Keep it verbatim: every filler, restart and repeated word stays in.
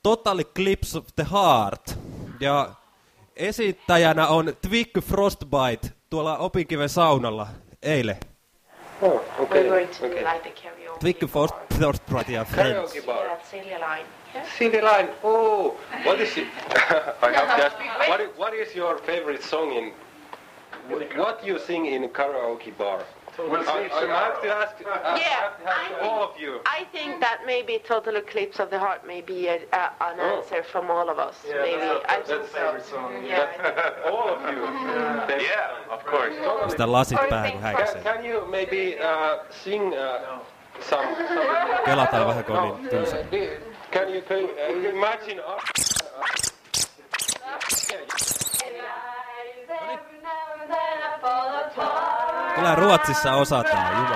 Total Eclipse of the Heart. Ja esittäjänä on Twig Frostbite tuolla Opinkiven saunalla eilen. Oh, okay. We're going to okay. light the karaoke. Twig Frostbite ja Friends. Karaoke bar. Yeah, Silja Line. Yeah. Silly line. Oh, what is it? I have to ask. What is, what is your favorite song in? What you sing in karaoke bar? We'll see I, I have to ask, uh, Yeah, have to I all of you. I think that maybe Total Eclipse of the Heart may be a, a, an Oh. answer from all of us. Yeah, maybe. that's, I our, think that's so. favorite song. Yeah, I think All of you. Then- Yeah, of course. Sitä lasit Or päähän think häiksee. Can, can you maybe uh, sing uh, some? some Kelataan vähän, kun no, on niin tylsä. uh, can you can you, uh, imagine? Uh, Kyllä Ruotsissa osataan, jumala.